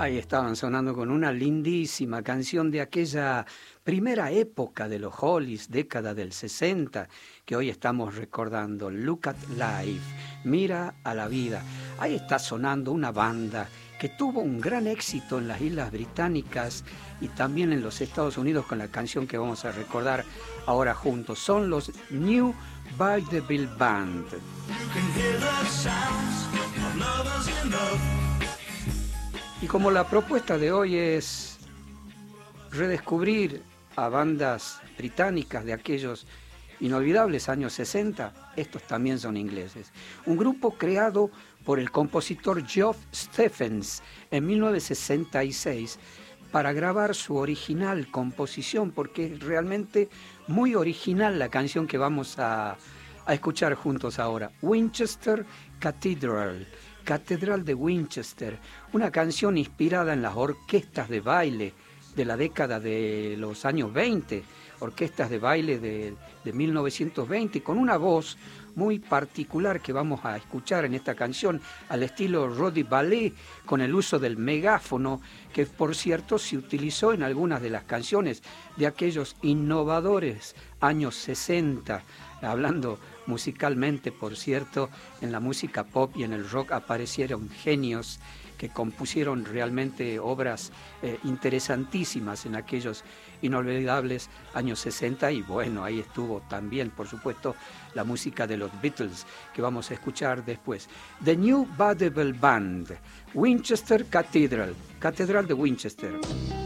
Ahí estaban sonando con una lindísima canción de aquella primera época de los Hollies, década del 60, que hoy estamos recordando. Look at Life, mira a la vida. Ahí está sonando una banda que tuvo un gran éxito en las Islas Británicas y también en los Estados Unidos con la canción que vamos a recordar ahora juntos. Son los New Vaudeville Band. Y como la propuesta de hoy es redescubrir a bandas británicas de aquellos inolvidables años 60, estos también son ingleses. Un grupo creado por el compositor Geoff Stephens en 1966 para grabar su original composición, porque es realmente muy original la canción que vamos a escuchar juntos ahora. Winchester Cathedral, Catedral de Winchester, una canción inspirada en las orquestas de baile de la década de los años 20, orquestas de baile de 1920, con una voz muy particular que vamos a escuchar en esta canción, al estilo Roddy Ballet, con el uso del megáfono, que por cierto se utilizó en algunas de las canciones de aquellos innovadores años 60, hablando musicalmente, por cierto, en la música pop y en el rock aparecieron genios que compusieron realmente obras interesantísimas en aquellos inolvidables años 60, y bueno, ahí estuvo también, por supuesto, la música de los Beatles, que vamos a escuchar después. The New Vaudeville Band, Winchester Cathedral, Catedral de Winchester.